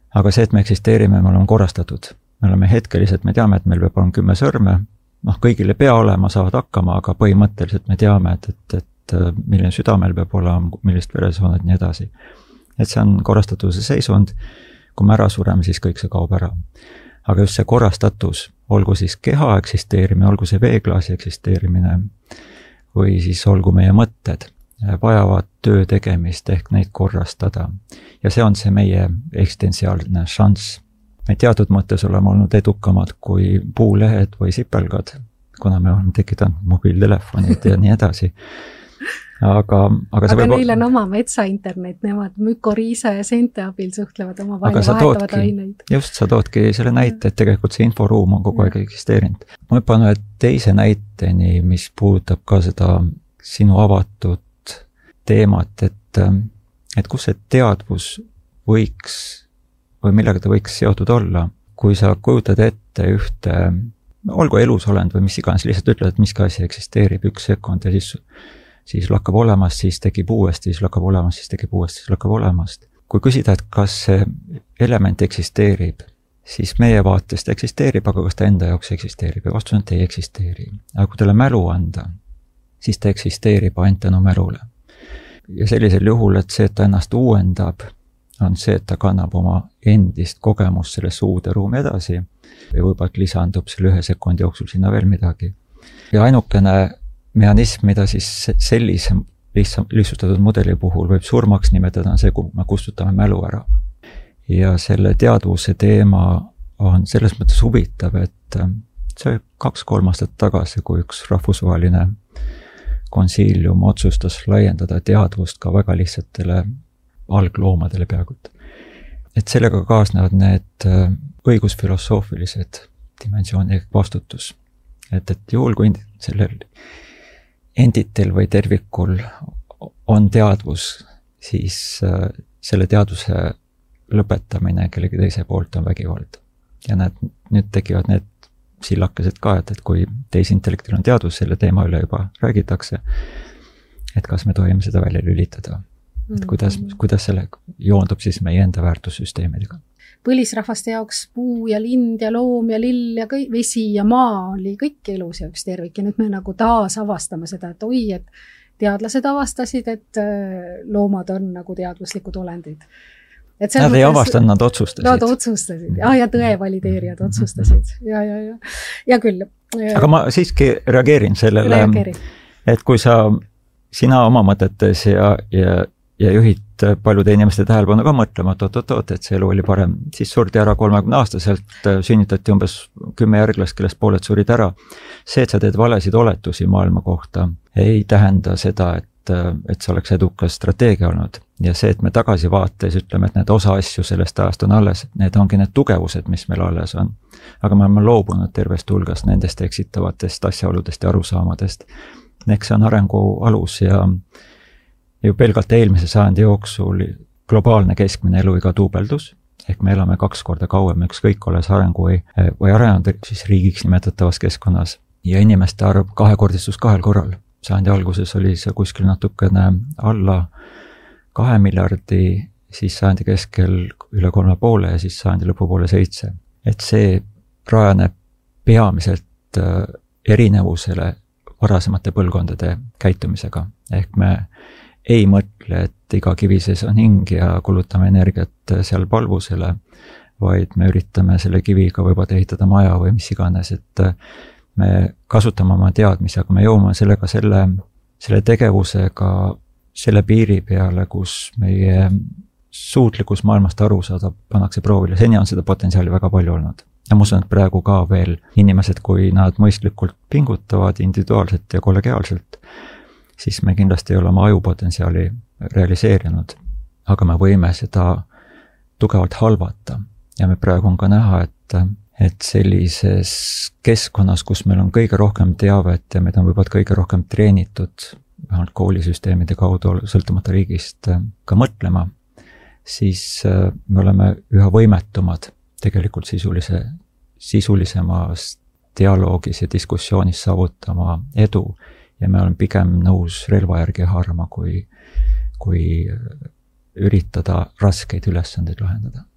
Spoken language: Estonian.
Aga see, et me eksisteerime, me oleme korrastatud. Me oleme hetkeliselt, me teame, et meil peab olema 10 sõrme, kõigile pea olema, saavad hakkama, aga põhimõtteliselt me teame, et milline süda meil peab olema, millist veresooned ja nii edasi. Et see on korrastatuse seisund, kui me ära sureme, siis kõik see kaob ära. Aga just see korrastatus, olgu siis keha eksisteerimine, olgu see veeklaasi eksisteerimine või siis olgu meie mõtted, vajavad töö tegemist ehk neid korrastada. Ja see on see meie eksistentsiaalne šanss. Me teatud mõttes oleme olnud edukamad kui puulehed või sipelgad, kuna me oleme tekitanud mobiiltelefonid ja nii edasi. Aga neil on oma metsainternet, nemad mükoriisa ja seente abil suhtlevad oma vahel ja vahetavad aineid. Just, sa toodki selle näite, et tegelikult see inforuum on kogu aeg eksisteerinud. Ma hüppan ühe teise näiteni, mis puudutab ka seda sinu avatud teemat, et kus see teadvus võiks või millega ta võiks seotud olla, kui sa kujutad ette ühte, olgu elusolend või mis iganes, lihtsalt ütled, et miski asi eksisteerib 1 sekund ja siis lakkab olemast, siis tekib uuesti, siis lakkab olemast, siis tekib uuesti, siis lakkab olemast. Kui küsida, et kas see element eksisteerib, siis meie vaatest eksisteerib, aga kas ta enda jaoks eksisteerib ja vastus on, et ei eksisteeri. Aga kui talle mälu anda, siis ta eksisteerib ainult tänu mälule. Ja sellisel juhul, et see, et ta ennast uuendab, on see, et ta kannab oma endist kogemust sellest uude ruumi edasi ja võib-olla lisandub selle 1 sekundi jooksul sinna veel midagi. Ja ainukene mehhanism, mida siis sellise lihtsustatud mudeli puhul võib surmaks nimetada, on see, kui me kustutame mälu ära. Ja selle teadvuse teema on selles mõttes huvitav, et see 2-3 aastat tagasi, kui üks rahvusvaheline konsiilium otsustas laiendada teadvust ka väga lihtsatele algloomadele peaaegu. Et sellega kaasnevad need õigusfilosoofilised dimensiooni ehk vastutus. Et juhul, kui sellel entitil või tervikul on teadvus, siis selle teadvuse lõpetamine kellegi teise poolt on vägivald. Ja nüüd tekivad need sillakesed ka, et kui teisintellektil on teadvus, selle teema üle juba räägitakse, et kas me tohime seda välja lülitada. Et kuidas selle joondub siis meie enda väärtussüsteemidega? Põlisrahvaste jaoks puu ja lind ja loom ja lill ja vesi ja maa oli kõik elus ja üks tervik. Ja nüüd me nagu taas avastame seda, et teadlased avastasid, et loomad on nagu teadvuslikud olendid. Nad ei avastanud, nad otsustasid. Nad otsustasid. Ja tõe valideerijad otsustasid. Ja küll. Aga ma siiski reageerin sellele, et kui sina oma mõtetes ja juhid paljude inimeste tähelepanu ka mõtlema, et see elu oli parem. Siis surdi ära 30-aastaselt, sünnitati umbes 10 järglast, kellest pooled surid ära. See, et sa teed valesid oletusi maailma kohta, ei tähenda seda, et see oleks edukas strateegia olnud. Ja see, et me tagasi vaates ütleme, et need osa asju sellest ajast on alles, need ongi need tugevused, mis meil alles on. Aga me oleme loobunud tervest hulgast nendest eksitavatest asjaoludest ja arusaamadest. Eks see on arengu alus ja ju pelgalt eelmise sajandi jooksul globaalne keskmine eluiga duubeldus, ehk me elame 2 korda kauem, ükskõik olles arengu või arenenud siis riigiks nimetatavas keskkonnas. Ja inimeste arv 2-kordistus 2 korral. Sajandi alguses oli see kuskil natukene alla 2 miljardi, siis sajandi keskel üle 3,5 ja siis sajandi lõpupoole 7. Et see rajaneb peamiselt erinevusele varasemate põlvkondade käitumisega. Ehk me ei mõtle, et iga kivi sees on hing ja kulutame energiat seal palvusele, vaid me üritame selle kiviga võib-olla ehitada maja või mis iganes, et me kasutame oma teadmisi, aga me jõuame sellega selle tegevusega selle piiri peale, kus meie suutlikkus maailmast aru saada pannakse proovile. Seni on seda potentsiaali väga palju olnud. Ja ma usun, et praegu ka veel inimesed, kui nad mõistlikult pingutavad individuaalselt ja kollegiaalselt, siis me kindlasti ei ole oma ajupotentsiaali realiseerinud, aga me võime seda tugevalt halvata. Ja me praegu on ka näha, et sellises keskkonnas, kus meil on kõige rohkem teavet ja meid on võib-olla kõige rohkem treenitud, vähemalt koolisüsteemide kaudu sõltumata riigist ka mõtlema, siis me oleme üha võimetumad tegelikult sisulisemas dialoogis ja diskussioonis saavutama edu ja me oleme pigem nõus relva järgi haarama, kui üritada raskeid ülesandeid lahendada.